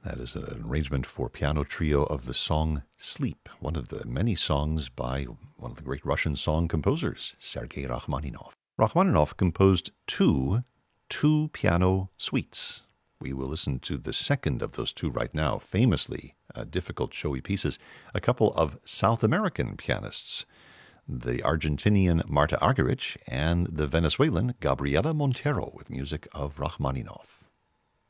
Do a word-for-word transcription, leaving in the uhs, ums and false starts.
That is an arrangement for piano trio of the song Sleep, one of the many songs by one of the great Russian song composers, Sergei Rachmaninoff. Rachmaninoff composed two two piano suites. We will listen to the second of those two right now, famously uh, difficult, showy pieces, a couple of South American pianists, the Argentinian Marta Argerich and the Venezuelan Gabriela Montero with music of Rachmaninoff.